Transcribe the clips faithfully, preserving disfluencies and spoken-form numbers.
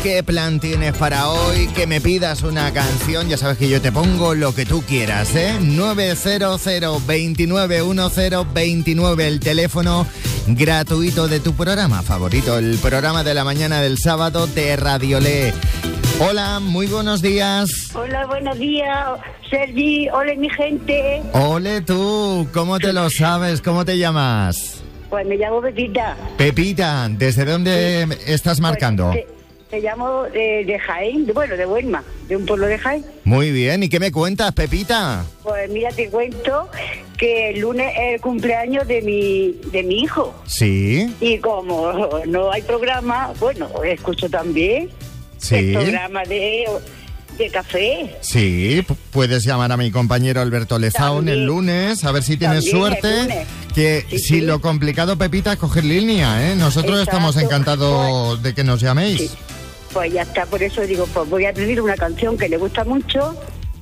¿Qué plan tienes para hoy? Que me pidas una canción, ya sabes que yo te pongo lo que tú quieras, ¿eh? nueve cero cero, dos nueve uno cero, dos nueve, el teléfono gratuito de tu programa favorito, el programa de la mañana del sábado de Radiolé. Hola, muy buenos días. Hola, buenos días, Sergi. Hola, mi gente. Ole tú, ¿cómo te lo sabes? ¿Cómo te llamas? Pues me llamo Pepita. Pepita, ¿desde dónde sí. estás marcando? Pues, te, te llamo de, de Jaén, de, bueno, de Huelma, de un pueblo de Jaén. Muy bien, ¿y qué me cuentas, Pepita? Pues mira, te cuento que el lunes es el cumpleaños de mi, de mi hijo. Sí. Y como no hay programa, bueno, escucho también. Sí. El programa de, de café. Sí, p- puedes llamar a mi compañero Alberto Lezaun el lunes, a ver si tienes También suerte. Que sí, si sí. Lo complicado, Pepita, es coger línea, ¿eh? Nosotros Exacto. estamos encantados pues, de que nos llaméis. Sí. Pues ya está, por eso digo, pues voy a pedir una canción que le gusta mucho.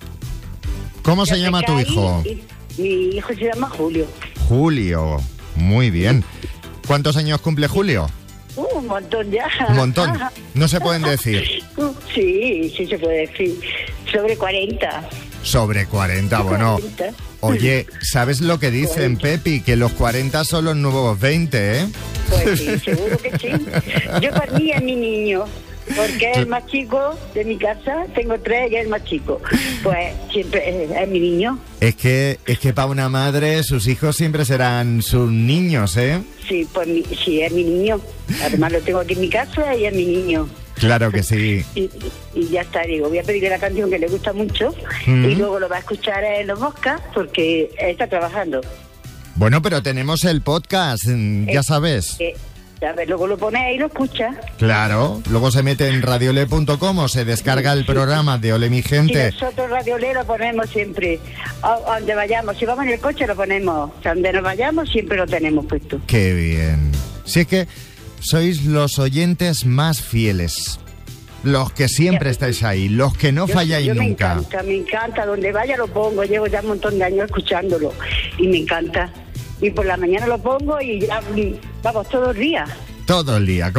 ¿Cómo Ya se llama me tu caí, hijo? y, mi hijo se llama Julio. Julio, muy bien. ¿Cuántos años cumple Julio? Uh, un montón ya. Un montón. No se pueden decir. Uh, sí, sí se puede decir. Sobre cuarenta. Sobre cuarenta, bueno. cuarenta. Oye, ¿sabes lo que dicen, Pepi? Que los cuarenta son los nuevos veinte, ¿eh? Pues sí, seguro que sí. Yo para mí es mi niño, porque es el más chico de mi casa. Tengo tres y es el más chico. Pues siempre es, es mi niño. Es que, es que para una madre sus hijos siempre serán sus niños, ¿eh? Sí, pues mi, sí, es mi niño. Además lo tengo aquí en mi casa y es mi niño. Claro que sí. Y, y ya está, digo, voy a pedirle la canción que le gusta mucho Mm. y luego lo va a escuchar en los podcasts porque está trabajando. Bueno, pero tenemos el podcast, mm, ya Eh, sabes. Eh, a ver, luego lo pone ahí y lo escucha. Claro, luego se mete en radiole punto com o se descarga el programa de Ole mi Y gente. nosotros Radiolé lo ponemos siempre, a, a donde vayamos. Si vamos en el coche lo ponemos, o sea, donde nos vayamos siempre lo tenemos puesto. Qué bien. Si es que sois los oyentes más fieles, los que siempre Ya. estáis ahí, los que no Yo- falláis yo nunca. Me encanta, me encanta, donde vaya lo pongo, llevo ya un montón de años escuchándolo y me encanta. Y por la mañana lo pongo y ya, y vamos, todos los días. Todo el día.